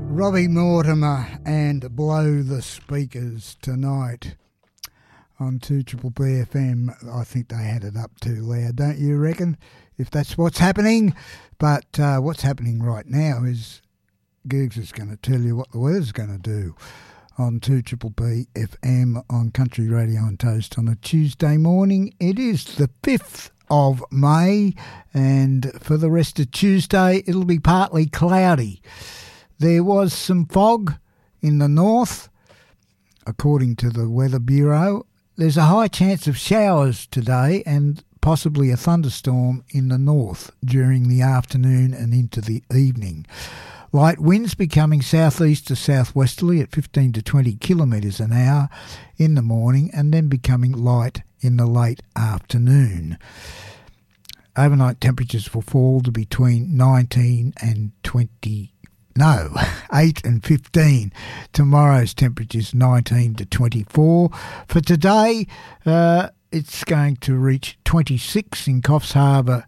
Robbie Mortimer and Blow the Speakers tonight on 2BBB FM. I think they had it up too loud, don't you reckon? If that's what's happening. But what's happening right now is Googs is going to tell you what the weather's going to do on 2BBB FM on Country Radio and Toast on a Tuesday morning. It is the 5th of May, and for the rest of Tuesday it'll be partly cloudy. There was some fog in the north, according to the Weather Bureau. There's a high chance of showers today and possibly a thunderstorm in the north during the afternoon and into the evening. Light winds becoming southeast to southwesterly at 15 to 20 kilometres an hour in the morning, and then becoming light in the late afternoon. Overnight temperatures will fall to between 8 and 15. Tomorrow's temperature's 19 to 24. For today, it's going to reach 26 in Coffs Harbour,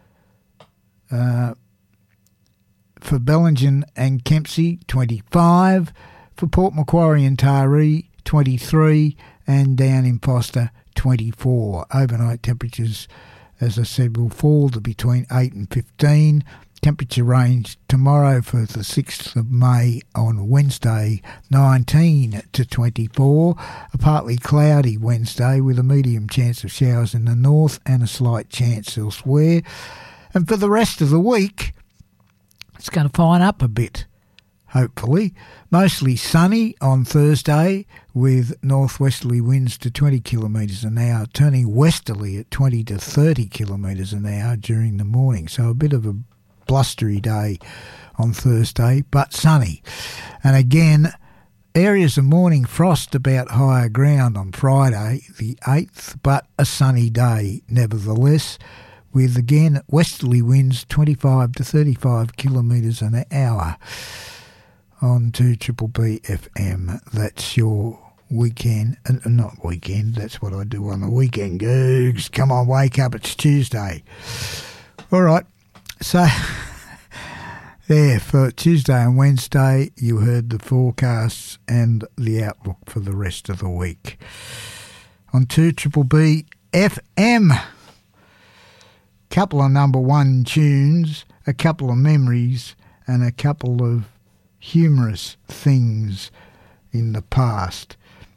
for Bellingen and Kempsey, 25. For Port Macquarie and Taree, 23. And down in Foster, 24. Overnight temperatures, as I said, will fall to between 8 and 15. Temperature range tomorrow for the 6th of May on Wednesday, 19 to 24. A partly cloudy Wednesday with a medium chance of showers in the north and a slight chance elsewhere. And for the rest of the week, it's going to fine up a bit, hopefully. Mostly sunny on Thursday with northwesterly winds to 20 kilometres an hour, turning westerly at 20 to 30 kilometres an hour during the morning. So a bit of a blustery day on Thursday, but sunny. And again, areas of morning frost about higher ground on Friday, the 8th, but a sunny day nevertheless, with again westerly winds 25 to 35 kilometres an hour on 2BBB FM. That's your weekend, not weekend, that's what I do on the weekend, Googs. Come on, wake up, it's Tuesday. All right. So, there, for Tuesday and Wednesday, you heard the forecasts and the outlook for the rest of the week. On 2BBB FM, couple of number one tunes, a couple of memories, and a couple of humorous things in the past.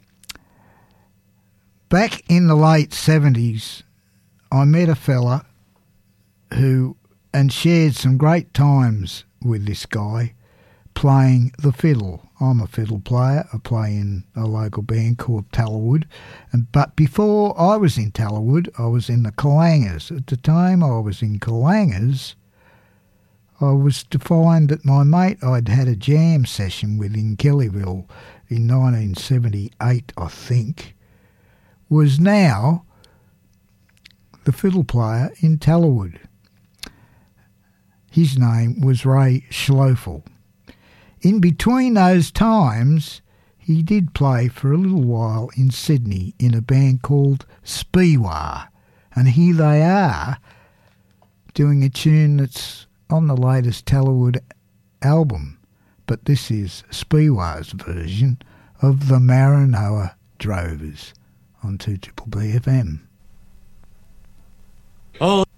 Back in the late 70s, I met a fella and shared some great times with this guy playing the fiddle. I'm a fiddle player. I play in a local band called Tallerwood. But before I was in Tallerwood, I was in the Kalangers. At the time I was in Kalangers, I was to find that my mate I'd had a jam session with in Kellyville in 1978, I think, was now the fiddle player in Tallerwood. His name was Ray Schlofel. In between those times, he did play for a little while in Sydney in a band called Speewah. And here they are doing a tune that's on the latest Tallerwood album. But this is Speewah's version of the Maranoa Drovers on 2BBB FM. Oh.